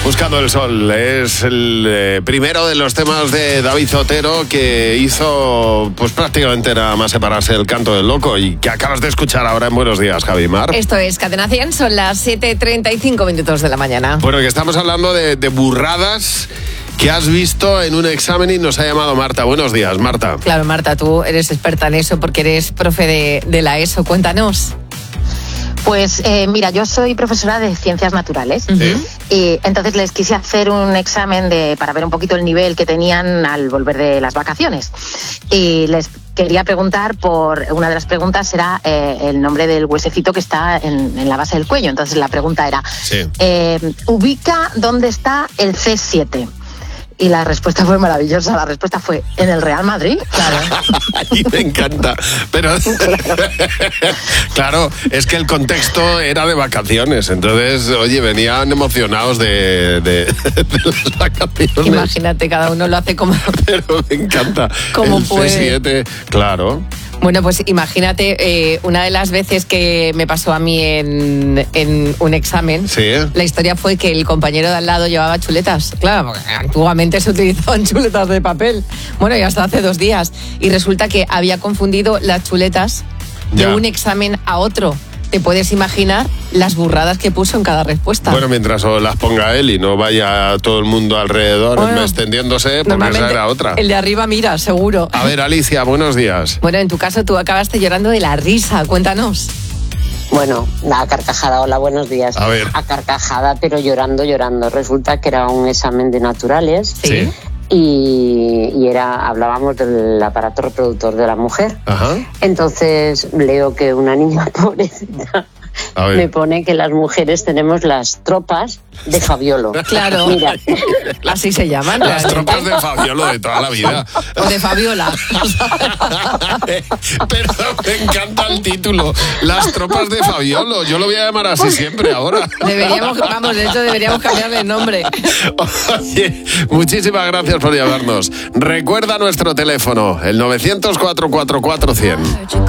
Buscando el sol es el primero de los temas de David Zotero, que hizo pues prácticamente nada más separarse del canto del loco y que acabas de escuchar ahora en Buenos Días, Javi Mar. Esto es Cadena 100, son las 7:35 de la mañana. Bueno, que estamos hablando de burradas que has visto en un examen y nos ha llamado Marta. Buenos días, Marta. Claro, Marta, tú eres experta en eso porque eres profe de la ESO. Cuéntanos. Pues mira, yo soy profesora de Ciencias Naturales. Sí. Y entonces les quise hacer un examen para ver un poquito el nivel que tenían al volver de las vacaciones. Y les quería preguntar una de las preguntas era el nombre del huesecito que está en la base del cuello. Entonces la pregunta era, Sí. ubica dónde está el C7. Y la respuesta fue maravillosa. La respuesta fue en el Real Madrid. Claro. Y me encanta. Pero claro, es que el contexto era de vacaciones. Entonces, oye, venían emocionados de las vacaciones. Imagínate, cada uno lo hace como... Pero me encanta. Como el puede. C7, claro. Bueno, pues imagínate, una de las veces que me pasó a mí en un examen, Sí. la historia fue que el compañero de al lado llevaba chuletas. Claro, porque antiguamente se utilizaban chuletas de papel. Bueno, y hasta hace 2 días. Y resulta que había confundido las chuletas de Ya. un examen a otro. Te puedes imaginar las burradas que puso en cada respuesta. Bueno, mientras las ponga él y no vaya todo el mundo alrededor Bueno, extendiéndose, porque normalmente esa era otra. el de arriba mira, seguro. A ver, Alicia, buenos días. Bueno, en tu caso tú acabaste llorando de la risa. Cuéntanos. Bueno, a carcajada, hola, buenos días. A ver. A carcajada, pero llorando. Resulta que era un examen de naturales Sí. y hablábamos del aparato reproductor de la mujer. Ajá. Entonces leo que una niña pobrecita A ver. me pone que las mujeres tenemos las tropas de Fabiolo. Claro. Mira, Así se llaman. Las realmente. tropas de Fabiolo de toda la vida. O de Fabiola. Pero me encanta el título. Las tropas de Fabiolo. Yo lo voy a llamar así siempre ahora. De hecho deberíamos cambiarle el nombre. Oye, muchísimas gracias por llamarnos. Recuerda nuestro teléfono, el 900 444 100.